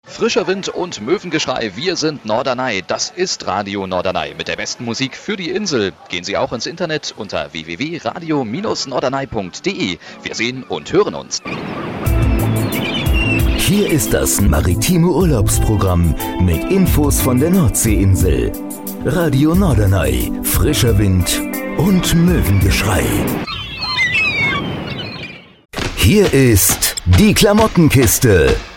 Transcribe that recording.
Frischer Wind und Möwengeschrei, wir sind Norderney. Das ist Radio Norderney mit der besten Musik für die Insel. Gehen Sie auch ins Internet unter www.radio-norderney.de. Wir sehen und hören uns. Hier ist das maritime Urlaubsprogramm mit Infos von der Nordseeinsel. Radio Norderney, frischer Wind und Möwengeschrei. Hier ist die Klamottenkiste.